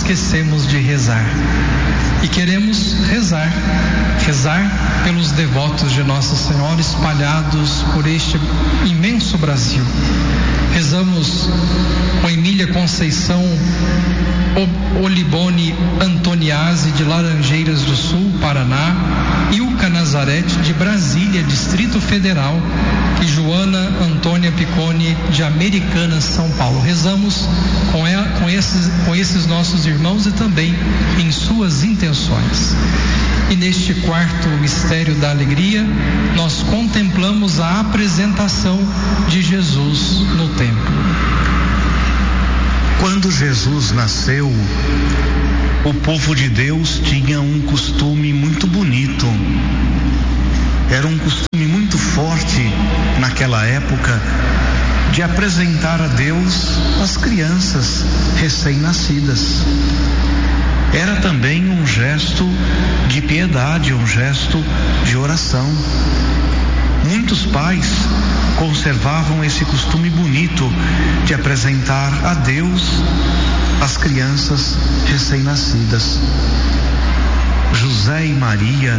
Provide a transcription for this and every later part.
esquecemos de rezar. E queremos rezar pelos devotos de Nossa Senhora espalhados por este imenso Brasil. Rezamos com Emília Conceição Olibone Antoniazzi de Laranjeiras do Sul, Paraná, Ilka Nazarete de Brasília, Distrito Federal, e Joana Antônia Piccone de Americana, São Paulo. Rezamos com esses nossos irmãos e também em suas intenções. E neste quarto mistério da alegria, nós contemplamos a apresentação de Jesus no templo. Quando Jesus nasceu, o povo de Deus tinha um costume muito bonito. Era um costume muito forte naquela época de apresentar a Deus as crianças recém-nascidas. Era também um gesto de piedade, um gesto de oração. Muitos pais conservavam esse costume bonito de apresentar a Deus as crianças recém-nascidas. José e Maria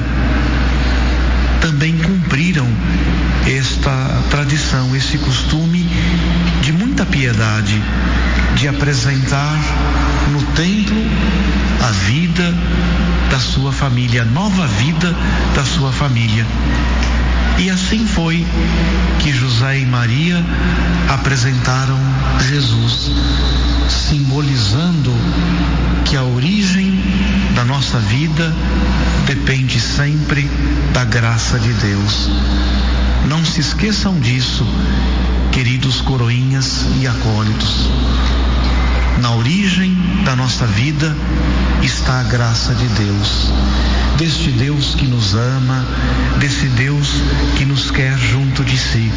também cumpriram esta tradição, esse costume de muita piedade, de apresentar no templo a vida da sua família, a nova vida da sua família. E assim foi que José e Maria apresentaram Jesus, simbolizando que a origem da nossa vida depende sempre da graça de Deus. Não se esqueçam disso, queridos coroinhas e acólitos. Na origem da nossa vida está a graça de Deus, deste Deus que nos ama, desse Deus que nos quer junto de si.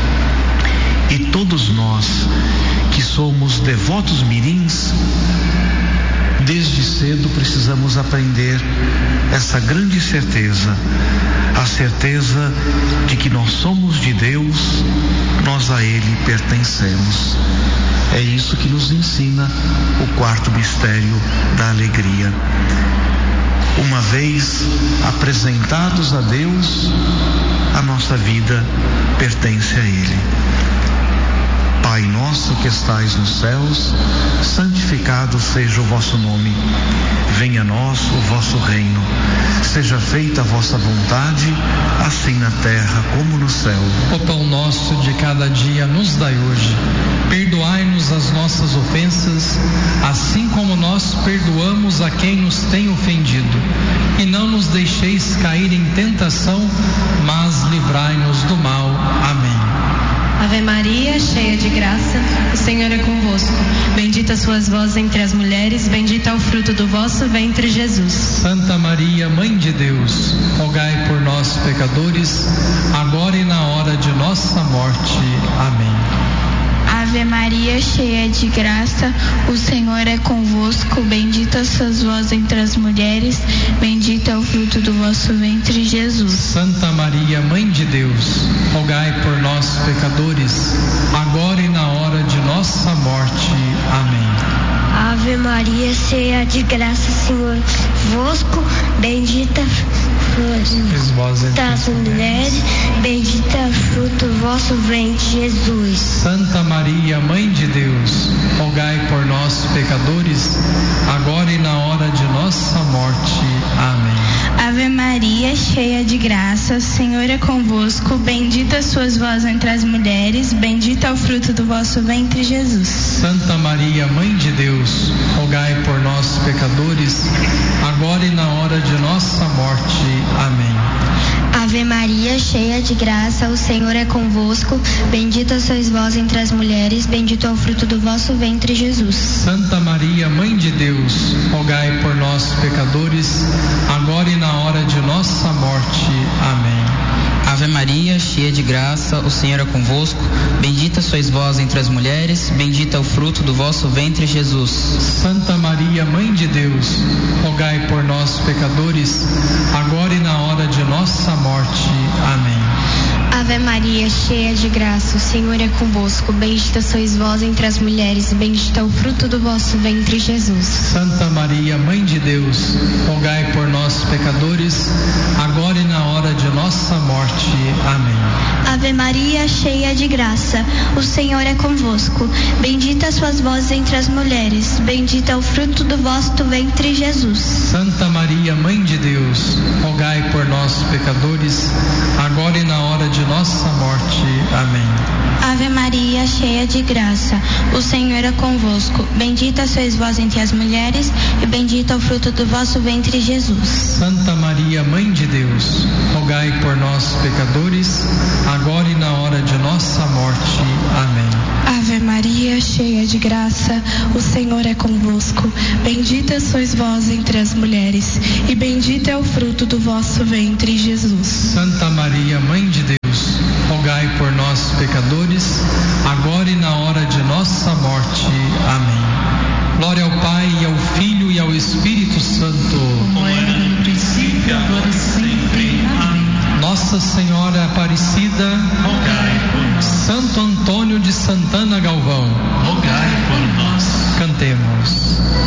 E todos nós que somos devotos mirins, desde cedo precisamos aprender essa grande certeza, a certeza de que nós somos de Deus, nós a Ele pertencemos. É isso que nos ensina o quarto mistério da alegria. Uma vez apresentados a Deus, a nossa vida pertence a Ele. Pai nosso que estais nos céus, santificado seja o vosso nome. Venha a nós o vosso reino. Seja feita a vossa vontade, assim na terra como no céu. O pão nosso de cada dia nos dai hoje. Perdoai-nos as nossas ofensas, assim como nós perdoamos a quem nos tem ofendido. E não nos deixeis cair em tentação, mas livrai-nos do mal. Amém. Ave Maria, cheia de graça, o Senhor é convosco. Bendita sois vós entre as mulheres, bendito é o fruto do vosso ventre, Jesus. Santa Maria, Mãe de Deus, rogai por nós, pecadores, agora e na hora de nossa morte. Amém. Ave Maria, cheia de graça, o Senhor é convosco. Bendita sois vós entre as mulheres, bendito é o fruto do vosso ventre, Jesus. Santa Maria, Mãe de Deus, rogai por nós, pecadores, agora e na hora de nossa morte. Amém. Ave Maria, cheia de graça, Senhor convosco, bendita sois vós entre as mulheres, bendito é o fruto do vosso ventre, Jesus. Santa Maria, Mãe de Deus, rogai por nós, pecadores, agora e na hora de nossa morte. Amém. Ave Maria, cheia de graça, o Senhor é convosco. Bendita sois vós entre as mulheres, bendito é o fruto do vosso ventre, Jesus. Santa Maria, Mãe de Deus, rogai por nós, pecadores, agora e na hora de nossa morte. Amém. Ave Maria, cheia de graça, o Senhor é convosco. Bendita sois vós entre as mulheres, bendito é o fruto do vosso ventre, Jesus. Santa Maria, Mãe de Deus, rogai por nós, pecadores, agora e na hora de nossa morte. Amém. Ave Maria, cheia de graça, o Senhor é convosco. Bendita sois vós entre as mulheres, bendito é o fruto do vosso ventre, Jesus. Santa Maria, Mãe de Deus, rogai por nós, pecadores, agora e na hora de nossa morte. Amém. Ave Maria, cheia de graça, o Senhor é convosco. Bendita sois vós entre as mulheres, e bendito é o fruto do vosso ventre, Jesus. Santa Maria, Mãe de Deus, rogai por nós, pecadores, agora e na hora de nossa morte. Amém. Ave Maria, cheia de graça, o Senhor é convosco. Bendita sois vós entre as mulheres, bendito é o fruto do vosso ventre, Jesus. Santa Maria, Mãe de Deus, rogai por nós, pecadores, agora e na hora de nossa morte. Amém. Ave Maria, cheia de graça, o Senhor é convosco. Bendita sois vós entre as mulheres, e bendito é o fruto do vosso ventre, Jesus. Santa Maria, Mãe de Deus, rogai por nós, pecadores, agora e na hora de nossa morte. Amém. Ave Maria, cheia de graça, o Senhor é convosco. Bendita sois vós entre as mulheres, e bendito é o fruto do vosso ventre, Jesus. Santa Maria, Mãe de Deus, rogai por nós, pecadores, agora e na hora de nossa morte. Amém. Glória ao Pai, e ao Filho e ao Espírito Santo. Como era no princípio, agora e sempre. Amém. Nossa Senhora Aparecida, rogai por nós. Santo Antônio de Santana Galvão, rogai por nós. Cantemos.